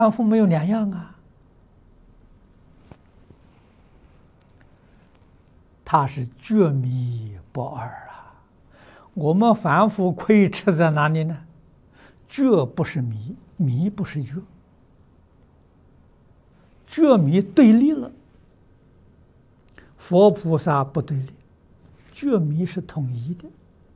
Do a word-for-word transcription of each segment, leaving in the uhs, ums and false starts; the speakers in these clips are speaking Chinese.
凡夫没有两样啊，他是觉迷不二啊。我们凡夫亏吃在哪里呢？觉不是迷，迷不是觉，觉迷对立了。佛菩萨不对立，觉迷是统一的。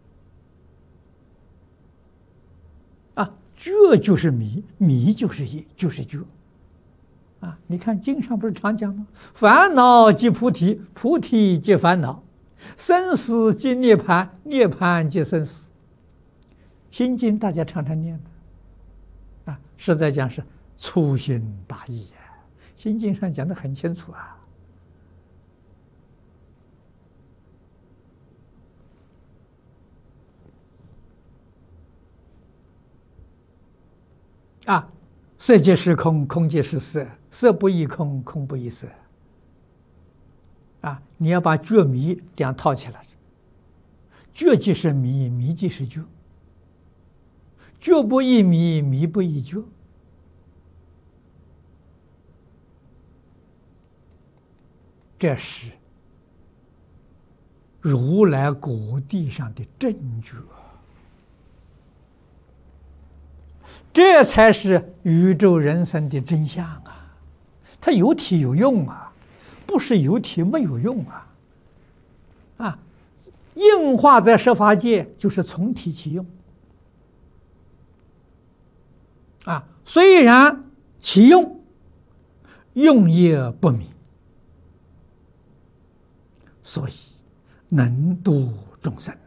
啊，觉就是迷，迷就是也就是觉。啊，你看经上不是常讲吗？烦恼即菩提，菩提即烦恼，生死即涅槃，涅槃即生死。心经大家常常念的，啊，实在讲是粗心大意啊。心经上讲的很清楚啊。啊，色即是空，空即是色，色不异空，空不异色。啊，你要把觉迷这样套起来，觉即是迷，迷即是觉，觉不异迷，迷不异觉。这是如来果地上的正觉。这才是宇宙人生的真相啊！它有体有用啊，不是有体没有用啊！啊，应化在十法界就是从体起用啊。虽然其用，用也不明，所以能度众生。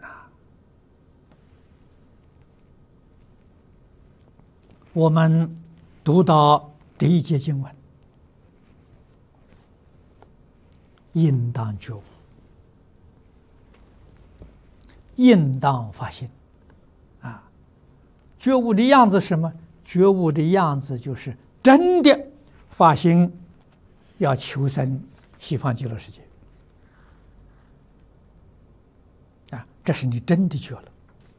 我们读到这一节经文，应当觉悟，应当发心啊！觉悟的样子是什么？觉悟的样子就是真的发心要求生西方极乐世界啊！这是你真的觉了。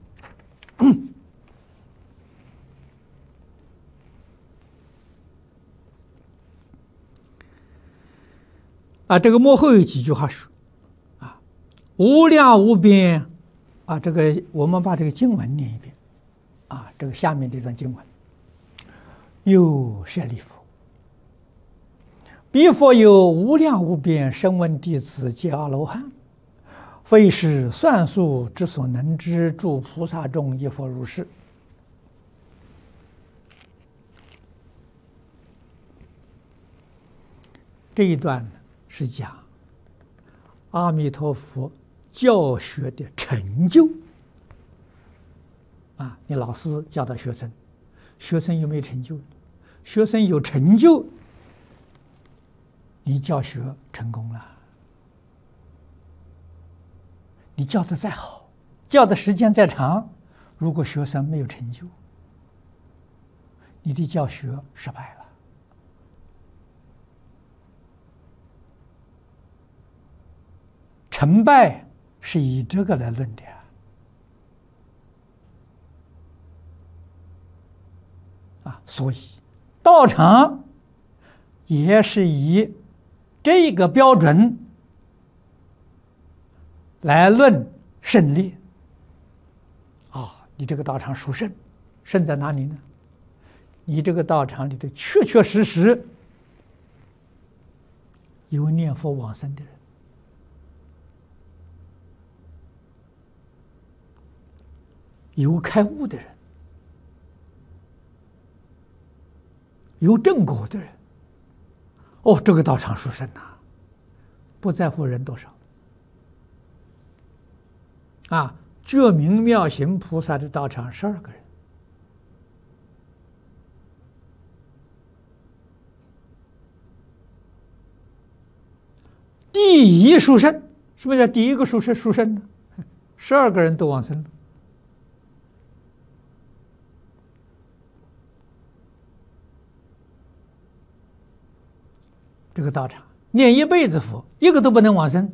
啊，这个幕后有几句话说，啊，无量无边，啊，这个我们把这个经文念一遍，啊，这个下面这段经文，有舍利弗，彼佛有无量无边声闻弟子皆阿罗汉，非是算数之所能知，诸菩萨中亦复如是。这一段呢，是讲阿弥陀佛教学的成就啊！你老师教导学生，学生有没有成就？学生有成就，你教学成功了。你教的再好，教的时间再长，如果学生没有成就，你的教学失败了。成败是以这个来论的啊，所以道场也是以这个标准来论胜劣啊。你这个道场殊胜，胜在哪里呢？你这个道场里头确确实实有念佛往生的人。有开悟的人，有正果的人，哦，这个道场殊胜呐！不在乎人多少啊！觉明妙行菩萨的道场十二个人，第一殊胜。什么叫第一个殊胜？殊胜呢？十二个人都往生了。这个道场念一辈子佛，一个都不能往生，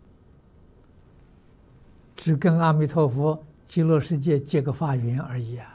只跟阿弥陀佛极乐世界结个法缘而已啊！